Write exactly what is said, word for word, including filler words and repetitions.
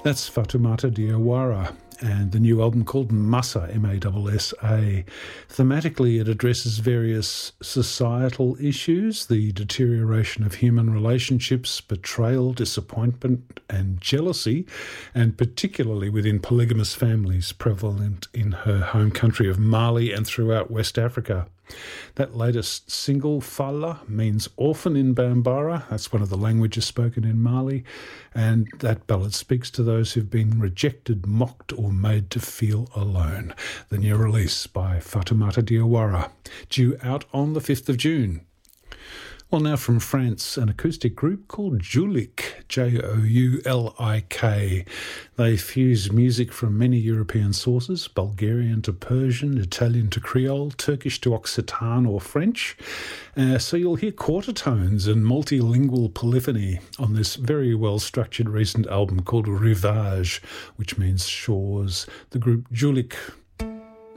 That's Fatoumata Diawara, and the new album called Massa, M A S S A. Thematically, it addresses various societal issues, the deterioration of human relationships, betrayal, disappointment and jealousy, and particularly within polygamous families prevalent in her home country of Mali and throughout West Africa. That latest single, Falla, means orphan in Bambara. That's one of the languages spoken in Mali. And that ballad speaks to those who've been rejected, mocked, or made to feel alone. The new release by Fatoumata Diawara, due out on the fifth of June. Well, now from France, an acoustic group called Joulik, J O U L I K. They fuse music from many European sources, Bulgarian to Persian, Italian to Creole, Turkish to Occitan or French. Uh, so you'll hear quarter tones and multilingual polyphony on this very well-structured recent album called Rivage, which means shores. The group Joulik